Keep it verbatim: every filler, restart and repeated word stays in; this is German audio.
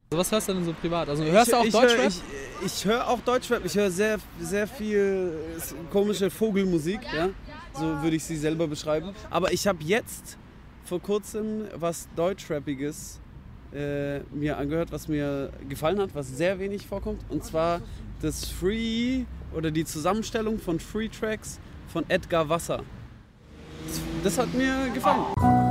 Also was hörst du denn so privat? Also hörst ich, du auch ich Deutschrap? Hör, ich ich höre auch Deutschrap. Ich höre sehr, sehr viel komische Vogelmusik, ja? So würde ich sie selber beschreiben. Aber ich habe jetzt vor kurzem was Deutschrappiges äh, mir angehört, was mir gefallen hat, was sehr wenig vorkommt. Und zwar das Free oder die Zusammenstellung von Free Tracks von Edgar Wasser. Das, das hat mir gefallen.